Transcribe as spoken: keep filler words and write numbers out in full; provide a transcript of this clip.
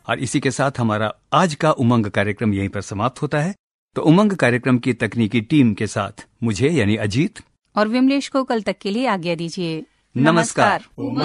और इसी के साथ हमारा आज का उमंग कार्यक्रम यहीं पर समाप्त होता है। तो उमंग कार्यक्रम की तकनीकी टीम के साथ मुझे यानी अजीत और विमलेश को कल तक के लिए आज्ञा दीजिए। नमस्कार। नमस्कार।